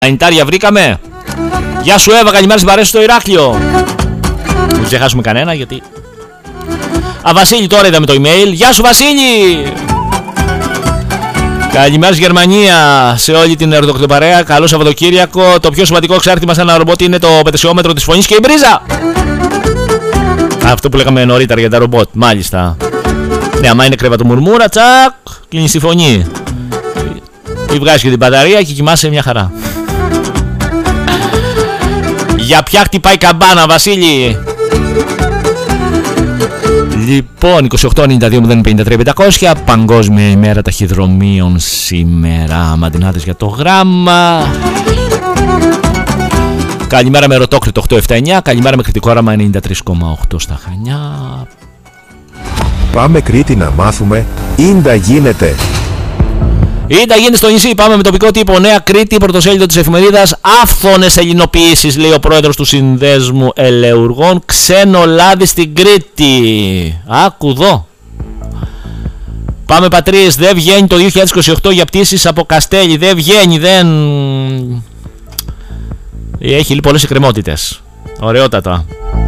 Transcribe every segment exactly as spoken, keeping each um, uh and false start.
Ανιτάρια βρήκαμε. Γεια σου Εύα, καλημέρα στην παρέα στο Ηράκλειο. Μην ξεχάσουμε κανένα γιατί... Α, Βασίλη, τώρα είδαμε το email. Γεια σου Βασίλη. Καλημέρα στη Γερμανία σε όλη την ερωτοκτοπαρέα. Καλό Σαββατοκύριακο. Το πιο σημαντικό εξάρτημα σε ένα ρομπότ είναι το πετεσιόμετρο της φωνής και η μπρίζα. Αυτό που λέγαμε νωρίτερα για τα ρομπότ, μάλιστα. Ναι, άμα είναι κρεβατομουρμούρα, τσακ, κλείνει τη φωνή. Ή βγάζει και την μπαταρία και κοιμάσαι μια χαρά. Για ποια χτυπάει καμπάνα, Βασίλη? Λοιπόν, είκοσι οκτώ ενενήντα δύο μηδέν πενήντα τρία πεντακόσια, Παγκόσμια ημέρα ταχυδρομείων σήμερα. Μαντινάδες για το γράμμα. Καλημέρα με Ρωτόκριτο οκτακόσια εβδομήντα εννιά. Καλημέρα με Κρητικό Όραμα ενενήντα τρία κόμμα οκτώ στα Χανιά. Πάμε Κρήτη να μάθουμε. Ίντα γίνεται. Ίντα γίνεται στο νησί. Πάμε με τοπικό τύπο. Νέα Κρήτη, πρωτοσέλιδο της εφημερίδας. Άφθονες ελληνοποιήσεις, λέει ο πρόεδρος του Συνδέσμου Ελεουργών. Ξένο λάδι στην Κρήτη. Άκου εδώ. Πάμε πατρίες. Δεν βγαίνει το δύο χιλιάδες είκοσι οκτώ για πτήσεις από Καστέλι. Δεν βγαίνει, δεν... Έχει λοιπόν πολλές εκκρεμότητες. Ωραιότατα.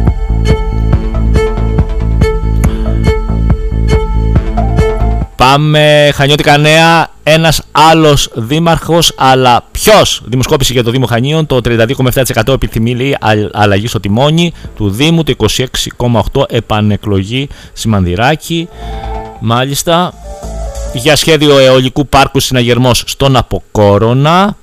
Πάμε Χανιώτικα νέα. Ένας άλλος δήμαρχος, αλλά ποιος? Δημοσκόπηση για το Δήμο Χανίων. Το τριάντα δύο κόμμα επτά τοις εκατό επιθυμεί, λέει, αλλαγή στο τιμόνι του Δήμου. Το είκοσι έξι κόμμα οκτό τοις εκατό επανεκλογή Σιμανδυράκη. Μάλιστα. Για σχέδιο αιωλικού πάρκου συναγερμός στον Αποκόρονα.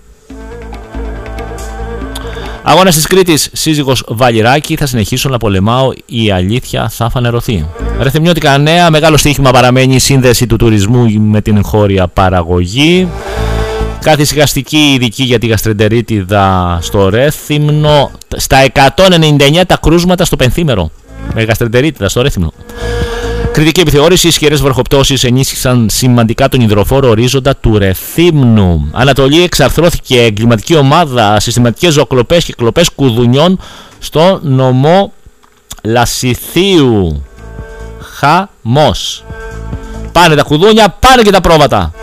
Αγώνας της Κρήτης, σύζυγος Βαλιράκη. Θα συνεχίσω να πολεμάω, η αλήθεια θα φανερωθεί. Ρεθυμνιώτικα νέα. Μεγάλο στοίχημα παραμένει η σύνδεση του τουρισμού με την εγχώρια παραγωγή. Καθησυχαστική ειδική για τη γαστρεντερίτιδα στο Ρέθυμνο. Στα εκατόν ενενήντα εννιά τα κρούσματα στο πενθήμερο με γαστρεντερίτιδα στο Ρέθυμνο. Κριτική επιθεώρηση. Ισχυρές βροχοπτώσεις ενίσχυσαν σημαντικά τον υδροφόρο ορίζοντα του Ρεθύμνου. Ανατολή εξαρθρώθηκε εγκληματική ομάδα. Συστηματικές ζωοκλοπές και κλοπές κουδουνιών στο νομό Λασιθίου. Χαμός. Πάνε τα κουδούνια, πάνε και τα πρόβατα.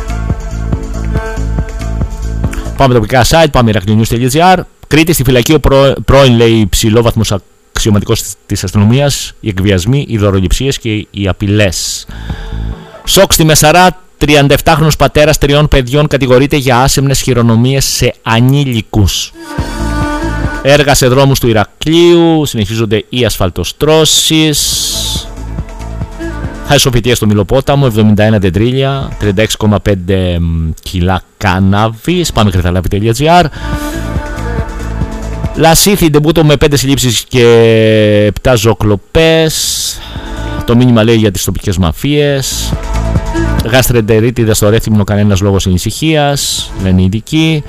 Πάμε τοπικά site, πάμε ηρακλειονιούς τελεία τζι άρ. Κρήτη στη φυλακή ο προ... πρώην, λέει, ψηλόβαθμος αξιωματικός της αστυνομίας, οι εκβιασμοί, οι δωροληψίες και οι απειλές. Σοκ στη Μεσαρά, τριανταεπτάχρονος πατέρας τριών παιδιών κατηγορείται για άσεμνες χειρονομίες σε ανήλικους. Έργα σε δρόμους του Ηρακλείου, συνεχίζονται οι ασφαλτοστρώσεις. Χασοφυτεία στο Μιλοπόταμο, εβδομήντα ένα δεντρίλια, τριάντα έξι κόμμα πέντε κιλά κάναβης. Πάμε κρεταλάβη τελεία τζι άρ. Λασίθι ντεμπούτο με πέντε συλλήψεις και επτά ζωοκλοπές. Το μήνυμα λέει για τις τοπικές μαφίες. Γαστρεντερίτιδα στο Ρέθυμνο, κανένας λόγος ανησυχίας, λένε οι ειδικοί.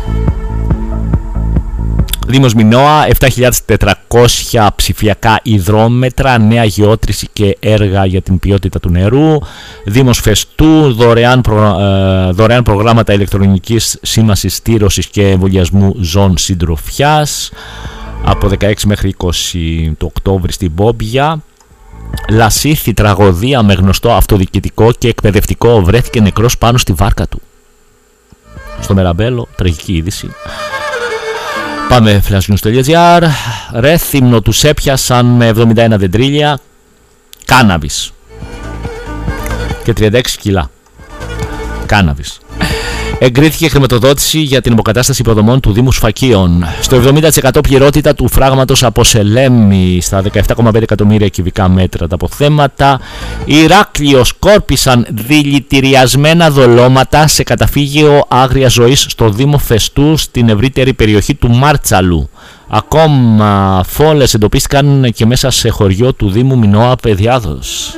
Δήμος Μινώα, επτά χιλιάδες τετρακόσια ψηφιακά υδρόμετρα, νέα γεώτρηση και έργα για την ποιότητα του νερού. Δήμος Φεστού, δωρεάν, προ, ε, δωρεάν προγράμματα ηλεκτρονικής σήμασης, στήρωσης και εμβολιασμού ζών συντροφιάς από δεκαέξι μέχρι είκοσι του Οκτώβρη στην Μπόμπια. Λασίθι, τραγωδία με γνωστό αυτοδιοικητικό και εκπαιδευτικό βρέθηκε νεκρός πάνω στη βάρκα του. Στο Μεραμπέλο, τραγική είδηση. Πάμε flash news τελεία τζι άρ. Ρέθυμνο τους έπιασαν με εβδομήντα ένα δεντρίλια κάναβης και τριάντα έξι κιλά κάναβης. Εγκρίθηκε χρηματοδότηση για την υποκατάσταση υποδομών του Δήμου Σφακίων. Στο εβδομήντα τοις εκατό πληρότητα του φράγματος από Σελέμι, στα δεκαεπτά κόμμα πέντε εκατομμύρια κυβικά μέτρα τα αποθέματα. Ηράκλειο, σκόρπισαν δηλητηριασμένα δολώματα σε καταφύγιο άγριας ζωής στο Δήμο Φεστού, στην ευρύτερη περιοχή του Μάρτσαλου. Ακόμα φόλες εντοπίστηκαν και μέσα σε χωριό του Δήμου Μινώα Παιδιάδος.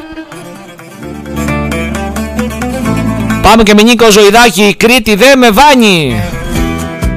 Πάμε και με Νίκο Ζωηδάκη, Κρήτη δε με βάνει.